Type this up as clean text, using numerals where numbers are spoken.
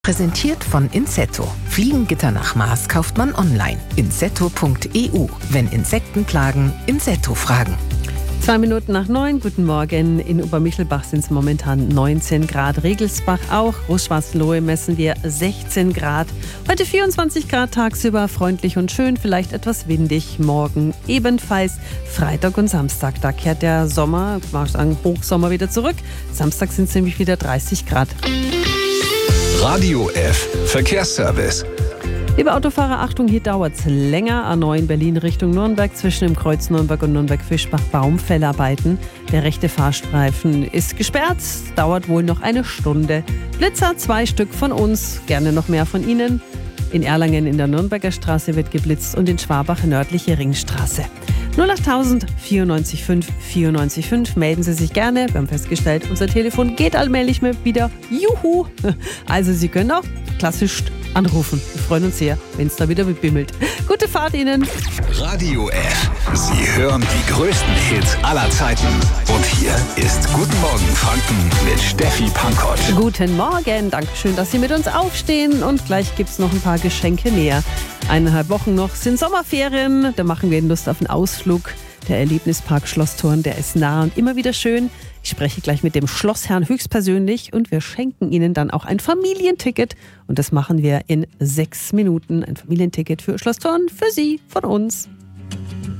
Präsentiert von Insetto. Fliegengitter nach Maß kauft man online. Insetto.eu. Wenn Insekten plagen, Insetto fragen. 2 Minuten nach 9, guten Morgen. In Obermichelbach sind es momentan 19 Grad. Regelsbach auch. Großschwarzlohe messen wir 16 Grad. Heute 24 Grad tagsüber, freundlich und schön, vielleicht etwas windig. Morgen ebenfalls. Freitag und Samstag, da kehrt der Sommer, ich mag sagen Hochsommer, wieder zurück. Samstag sind es nämlich wieder 30 Grad. Radio F. Verkehrsservice. Liebe Autofahrer, Achtung, hier dauert es länger. A9 Berlin Richtung Nürnberg, zwischen dem Kreuz Nürnberg und Nürnberg-Fischbach Baumfellarbeiten. Der rechte Fahrstreifen ist gesperrt, dauert wohl noch eine Stunde. Blitzer, 2 Stück von uns, gerne noch mehr von Ihnen. In Erlangen in der Nürnberger Straße wird geblitzt und in Schwabach nördliche Ringstraße. 08000 94 5 94 5. Melden Sie sich gerne. Wir haben festgestellt, unser Telefon geht allmählich mal wieder. Juhu! Also Sie können auch klassisch anrufen. Wir freuen uns sehr, wenn es da wieder bimmelt. Gute Fahrt Ihnen! Radio F. Sie hören die größten Hits aller Zeiten. Und hier ist Guten Morgen Franken mit Steffi Pankott. Guten Morgen, Dankeschön, dass Sie mit uns aufstehen. Und gleich gibt es noch ein paar Geschenke näher. 1,5 Wochen noch sind Sommerferien. Da machen wir Lust auf einen Ausflug. Der Erlebnispark Schloss Thurn, der ist nah und immer wieder schön. Ich spreche gleich mit dem Schlossherrn höchstpersönlich und wir schenken Ihnen dann auch ein Familienticket. Und das machen wir in 6 Minuten. Ein Familienticket für Schloss Thurn, für Sie, von uns.